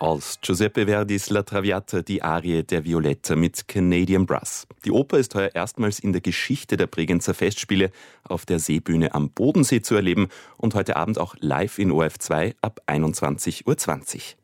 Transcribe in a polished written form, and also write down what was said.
Aus Giuseppe Verdis La Traviata die Arie der Violetta mit Canadian Brass. Die Oper ist heuer erstmals in der Geschichte der Bregenzer Festspiele auf der Seebühne am Bodensee zu erleben und heute Abend auch live in ORF 2 ab 21:20 Uhr.